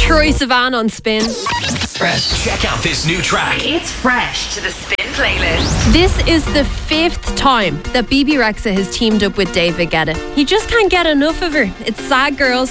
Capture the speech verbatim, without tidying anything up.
Troye Sivan on Spin. Fresh. Check out this new track. It's fresh to the Spin playlist. This is the fifth time that Bebe Rexha has teamed up with David Guetta. He just can't get enough of her. It's Sad Girls